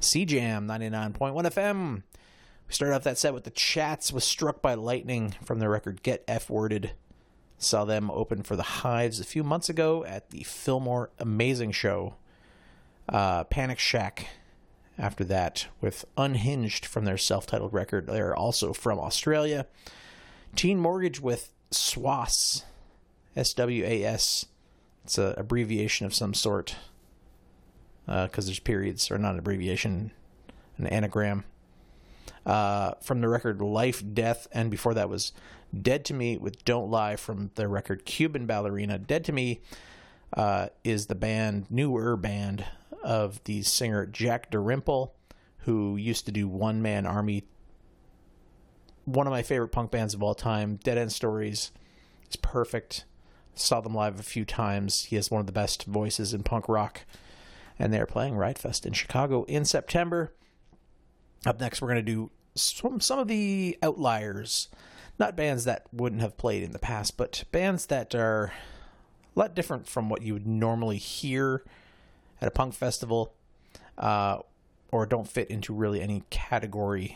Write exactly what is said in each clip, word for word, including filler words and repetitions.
C Jam ninety-nine point one F M. We started off that set with the Chats with Struck by Lightning from their record Get F-Worded. Saw them open for the Hives a few months ago at the Fillmore Amazing Show. Uh, Panic Shack after that with Unhinged from their self-titled record. They're also from Australia. Teen Mortgage with SWAS. S W A S. It's an abbreviation of some sort. Because uh, there's periods, or not an abbreviation, an anagram. Uh, from the record Life, Death, and before that was Dead to Me with Don't Lie from their record Cuban Ballerina. Dead to Me uh, is the band, newer band, of the singer Jack Dalrymple, who used to do One Man Army. One of my favorite punk bands of all time, Dead End Stories. It's perfect. Saw them live a few times. He has one of the best voices in punk rock. And they're playing Riot Fest in Chicago in September. Up next, we're going to do some, some of the outliers. Not bands that wouldn't have played in the past, but bands that are a lot different from what you would normally hear at a punk festival, uh, or don't fit into really any category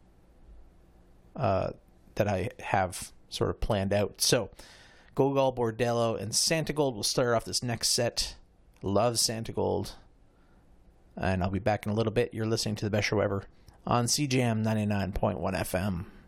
uh, that I have sort of planned out. So, Gogol Bordello and Santigold will start off this next set. Love Santigold. And I'll be back in a little bit. You're listening to The Best Show Ever on C J M ninety-nine point one F M.